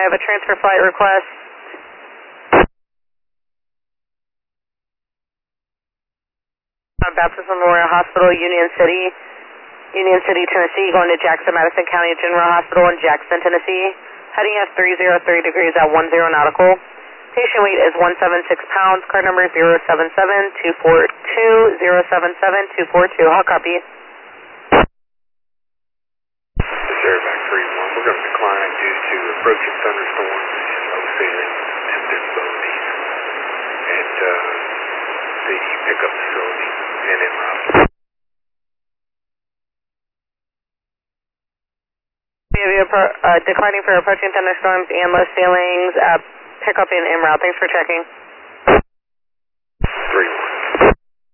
have a transfer flight request. Baptist Memorial Hospital, Union City, Tennessee, going to Jackson Madison County General Hospital in Jackson, Tennessee. Heading at 303 degrees at 10 nautical. Patient weight is 176 pounds. Card number 077-242, 077-242. How copy? Airback 3-1. We're going to decline due to approaching thunderstorms and low ceiling and visibility. And the pickup facility and en route. Declining for approaching thunderstorms and low ceilings. Pickup in en route. Thanks for checking.